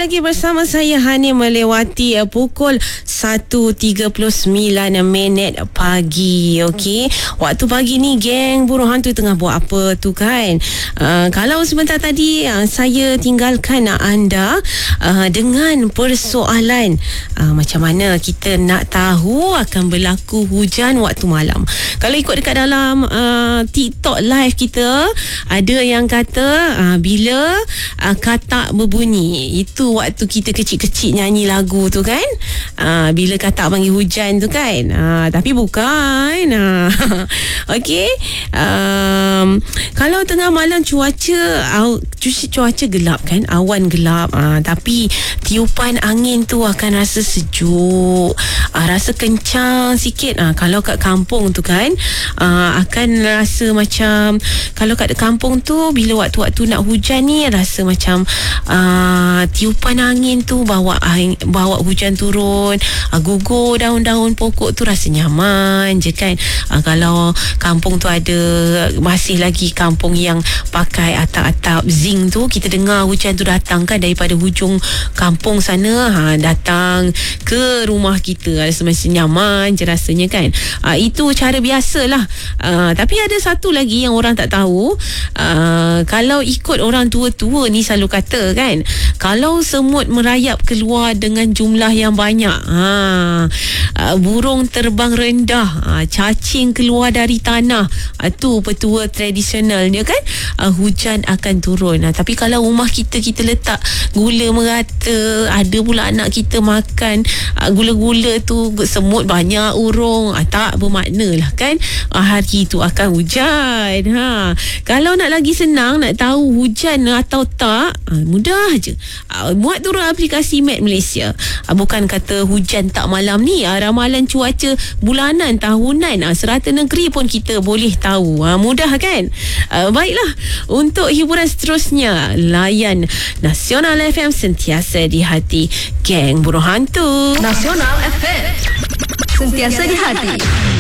lagi bersama saya Hani melewati pukul 1.39 minit pagi. Okey, waktu pagi ni geng Burung Hantu tengah buat apa tu kan? Kalau sebentar tadi saya tinggalkan anda dengan persoalan macam mana kita nak tahu akan berlaku hujan waktu malam. Kalau ikut dekat dalam TikTok live kita, ada yang kata bila katak berbunyi, itu waktu kita kecil-kecil nyanyi lagu tu kan, bila katak panggil hujan tu kan, tapi bukan. Okey, kalau tengah malam cuaca gelap kan, awan gelap, tapi tiupan angin tu akan rasa sejuk, rasa kencang sikit. Kalau kat kampung tu kan, akan rasa macam, kalau kat kampung tu bila waktu-waktu nak hujan ni, rasa macam tiupan angin tu bawa hujan turun, gugur daun-daun pokok tu, rasa nyaman je kan. Kalau kampung tu ada masih lagi kampung yang pakai atap-atap zinc tu, kita dengar hujan tu datang kan daripada hujung kampung sana, datang ke rumah kita, rasa macam nyaman je rasanya kan. Itu cara biasalah. Tapi ada satu lagi yang orang tak tahu. Kalau ikut orang tua-tua ni selalu kata kan, kalau semut merayap keluar dengan jumlah yang banyak, burung terbang rendah, cacing keluar dari tanah, tu petua tradisional dia kan, hujan akan turun. Tapi kalau rumah kita letak gula merata, ada pula anak kita makan gula-gula tu, semut banyak, urung, tak bermakna lah kan, hari tu akan hujan. Kalau nak lagi senang nak tahu hujan atau tak, mudah je, buat turun aplikasi Met Malaysia. Bukan kata hujan tak malam ni, ramalan cuaca bulanan, tahunan, serata negeri pun kita boleh tahu. Mudah kan? Baiklah, untuk hiburan seterusnya, layan Nasional FM, sentiasa di hati geng Burung Hantu. Nasional FM, sentiasa di hati.